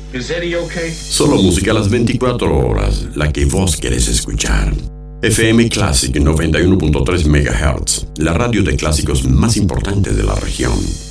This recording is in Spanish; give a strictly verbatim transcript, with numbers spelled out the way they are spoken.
Is Eddie okay? Solo música a las veinticuatro horas, la que vos querés escuchar. F M Classic noventa y uno punto tres megahertz, la radio de clásicos más importante de la región.